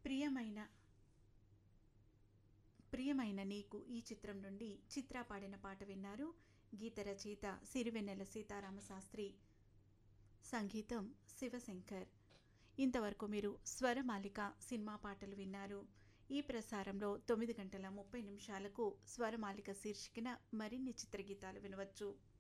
ప్రియమైన ప్రియమైన నీకు ఈ చిత్రం నుండి చిత్ర పాడిన పాట విన్నారు. గీత రచయిత సిరివెన్నెల సీతారామశాస్త్రి, సంగీతం శివశంకర్. ఇంతవరకు మీరు స్వరమాలిక సినిమా పాటలు విన్నారు. ఈ ప్రసారంలో 9 గంటల 30 నిమిషాలకు స్వరమాలిక శీర్షికన మరిన్ని చిత్రగీతాలు వినవచ్చు.